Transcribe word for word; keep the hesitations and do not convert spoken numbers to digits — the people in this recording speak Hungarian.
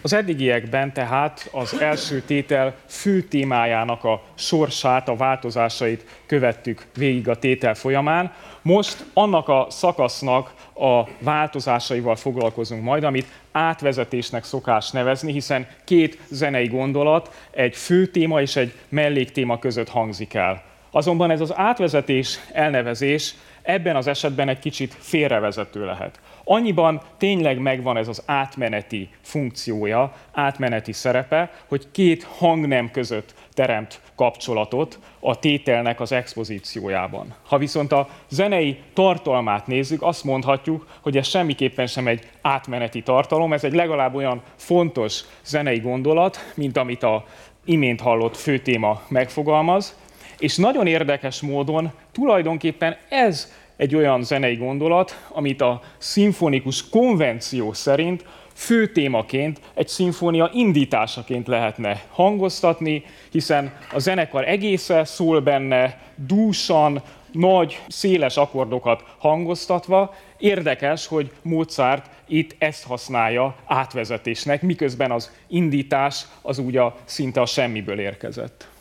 Az eddigiekben tehát az első tétel fő témájának a sorsát, a változásait követtük végig a tétel folyamán. Most annak a szakasznak a változásaival foglalkozunk majd, amit átvezetésnek szokás nevezni, hiszen két zenei gondolat egy fő téma és egy melléktéma között hangzik el. Azonban ez az átvezetés elnevezés ebben az esetben egy kicsit félrevezető lehet. Annyiban tényleg megvan ez az átmeneti funkciója, átmeneti szerepe, hogy két hangnem között teremt kapcsolatot a tételnek az expozíciójában. Ha viszont a zenei tartalmát nézzük, azt mondhatjuk, hogy ez semmiképpen sem egy átmeneti tartalom, ez egy legalább olyan fontos zenei gondolat, mint amit a imént hallott főtéma megfogalmaz, és nagyon érdekes módon tulajdonképpen ez egy olyan zenei gondolat, amit a szimfonikus konvenció szerint főtémaként, egy szimfónia indításaként lehetne hangoztatni, hiszen a zenekar egésze szól benne, dúsan, nagy, széles akkordokat hangoztatva. Érdekes, hogy Mozart itt ezt használja átvezetésnek, miközben az indítás az úgy a, szinte a semmiből érkezett.